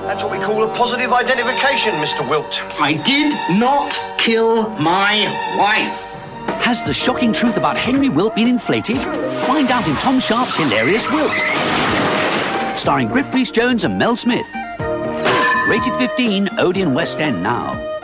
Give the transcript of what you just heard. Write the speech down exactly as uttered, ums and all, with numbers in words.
That's what we call a positive identification, Mister Wilt. I did not kill my wife. Has the shocking truth about Henry Wilt been inflated? Find out in Tom Sharp's hilarious Wilt. Starring Griff Rhys-Jones and Mel Smith. Rated fifteen, Odeon West End now.